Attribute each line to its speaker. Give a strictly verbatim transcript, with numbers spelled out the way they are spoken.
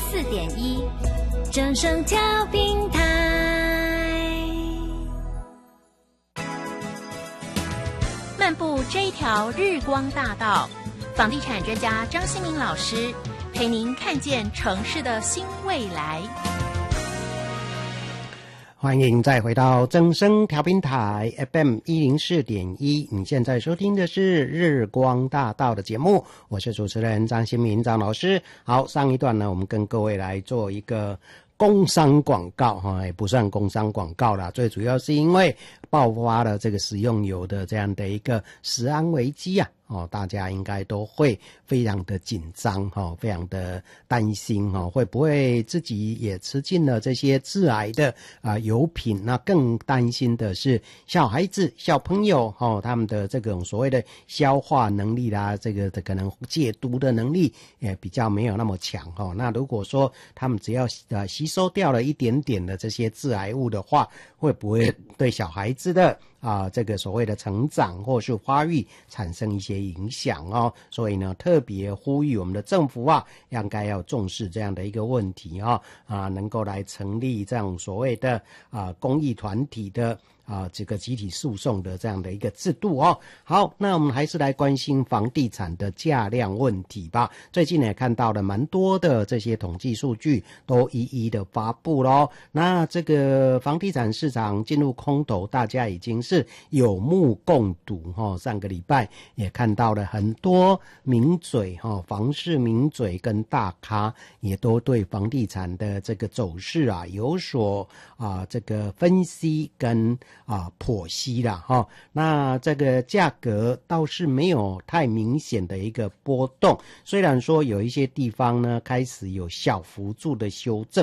Speaker 1: 四点一，正声调频台。漫步这一条日光大道，房地产专家张新民老师陪您看见城市的新未来。
Speaker 2: 欢迎再回到正声调频台 F M 一零四点一，你现在收听的是日光大道的节目，我是主持人张新民张老师。好，上一段呢，我们跟各位来做一个工商广告哈，也不算工商广告啦，最主要是因为爆发了这个食用油的这样的一个食安危机啊。哦，大家应该都会非常的紧张哈，非常的担心哈，会不会自己也吃进了这些致癌的啊、呃、油品？那更担心的是小孩子、小朋友哈，他们的这种所谓的消化能力啦，这个可能戒毒的能力也比较没有那么强哈。那如果说他们只要呃吸收掉了一点点的这些致癌物的话，会不会对小孩子的啊、呃，这个所谓的成长或是发育产生一些影响哦？所以呢，特别呼吁我们的政府啊，应该要重视这样的一个问题啊、哦、啊，能够来成立这样所谓的啊公益团体的啊这个集体诉讼的这样的一个制度哦。好，那我们还是来关心房地产的价量问题吧。最近也看到了蛮多的这些统计数据都一一的发布咯。那这个房地产市场进入空头，大家已经是有目共睹哈、哦。上个礼拜也看到了很多名嘴哈、哦，房市名嘴跟大咖也都对房地产的这个走势啊有所啊这个分析跟啊剖析啦哈。那这个价格倒是没有太明显的一个波动，虽然说有一些地方呢开始有小幅度的修正。